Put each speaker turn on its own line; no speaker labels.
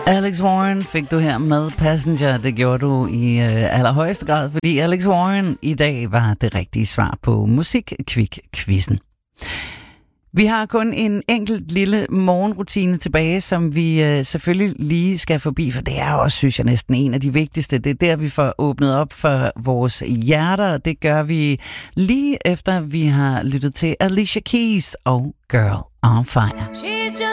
Alex Warren fik du her med Passenger. Det gjorde du i allerhøjeste grad, fordi Alex Warren i dag var det rigtige svar på Musik-Kvik-quizzen. Vi har kun en enkelt lille morgenrutine tilbage, som vi selvfølgelig lige skal forbi, for det er også, synes jeg, næsten en af de vigtigste. Det er der, vi får åbnet op for vores hjerter. Det gør vi lige efter, vi har lyttet til Alicia Keys og Girl on Fire.